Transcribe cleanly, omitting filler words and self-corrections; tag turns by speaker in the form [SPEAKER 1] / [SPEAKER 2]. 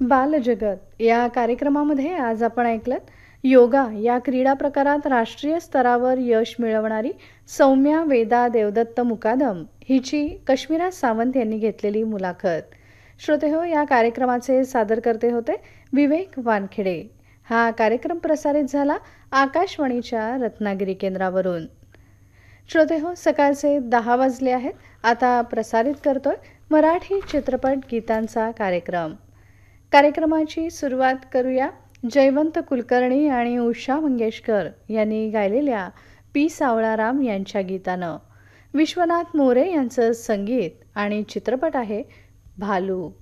[SPEAKER 1] बालजगत या कार्यक्रमामध्ये आज आपण ऐकलत योगा या क्रीडा प्रकारात राष्ट्रीय स्तरावर यश मिळवणारी सौम्या वेदा देवदत्त मुकादम हिची काश्मीरा सावंत यांनी घेतलेली मुलाखत. श्रोते हो, या कार्यक्रमाचे सादरकर्ते होते विवेक वानखेडे. हा कार्यक्रम प्रसारित झाला आकाशवाणीच्या रत्नागिरी केंद्रावरून. श्रोते हो, सकाळचे 10 वाजले आहेत. आता प्रसारित करतोय मराठी चित्रपट गीतांचा कार्यक्रम. कार्यक्रमाची सुरुवात करूया जयवंत कुलकर्णी आणि उषा मंगेशकर यांनी गायलेल्या पी सावळाराम यांच्या गीतानं. विश्वनाथ मोरे यांचं संगीत आणि चित्रपट आहे भालू.